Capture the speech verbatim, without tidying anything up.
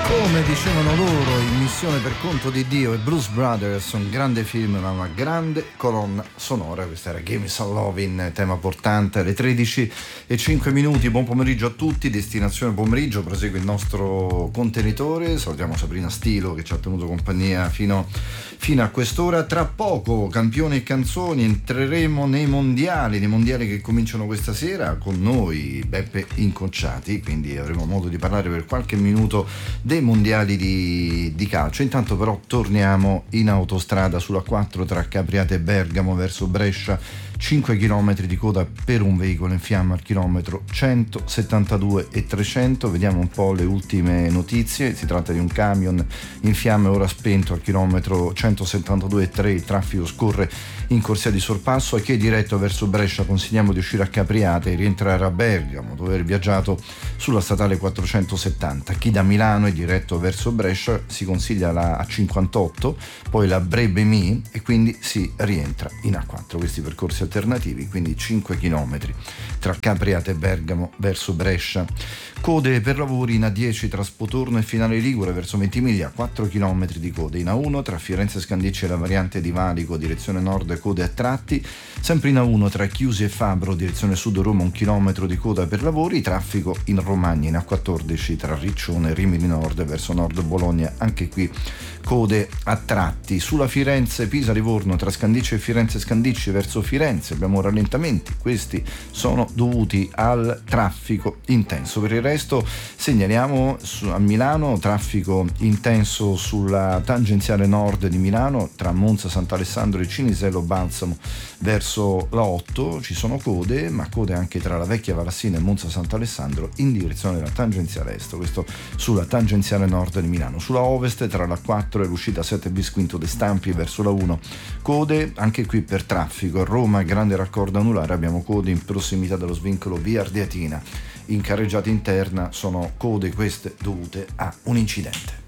Come dicevano loro, in Missione per conto di Dio e Blues Brothers, un grande film, una grande colonna sonora. Questa era Gimme Some Lovin', tema portante, alle tredici e cinque minuti. Buon pomeriggio a tutti, destinazione pomeriggio, prosegue il nostro contenitore. Salutiamo Sabrina Stilo che ci ha tenuto compagnia fino, fino a quest'ora. Tra poco, campioni e canzoni, entreremo nei mondiali, nei mondiali che cominciano questa sera, con noi Beppe Incocciati, quindi avremo modo di parlare per qualche minuto dei mondiali di, di calcio. Intanto però torniamo in autostrada sulla quattro tra Capriate e Bergamo verso Brescia, cinque chilometri di coda per un veicolo in fiamma al chilometro centosettantadue e trecento. Vediamo un po' le ultime notizie. Si tratta di un camion in fiamme ora spento al chilometro centosettantadue e tre. Il traffico scorre in corsia di sorpasso. A chi è diretto verso Brescia consigliamo di uscire a Capriate e rientrare a Bergamo dopo aver viaggiato sulla statale quattrocentosettanta. Chi da Milano è diretto verso Brescia si consiglia la A cinquantotto, poi la Brebemi e quindi si rientra in A quattro. Questi percorsi alternativi, quindi cinque chilometri tra Capriate e Bergamo verso Brescia. Code per lavori in A dieci tra Spotorno e Finale Ligure verso Ventimiglia, quattro chilometri di code. In A uno tra Firenze Scandicci e la variante di Valico direzione nord, code a tratti. Sempre in A uno tra Chiusi e Fabro direzione sud Roma, un chilometro di coda per lavori. Traffico in Romagna in A quattordici tra Riccione e Rimini Nord verso nord Bologna, anche qui code a tratti. Sulla Firenze Pisa Livorno tra Scandicci e Firenze Scandicci verso Firenze abbiamo rallentamenti, questi sono dovuti al traffico intenso. Per il resto segnaliamo su, a Milano traffico intenso sulla tangenziale nord di Milano tra Monza Sant'Alessandro e Cinisello Balsamo verso la otto, ci sono code, ma code anche tra la Vecchia Valassina e Monza Sant'Alessandro in direzione della tangenziale est, questo sulla tangenziale nord di Milano. Sulla ovest tra la quattro e l'uscita sette bis Quinto de Stampi verso la uno, code anche qui per traffico. A Roma grande raccordo anulare, abbiamo code in prossimità dello svincolo via Ardeatina. In carreggiata interna sono code queste dovute a un incidente.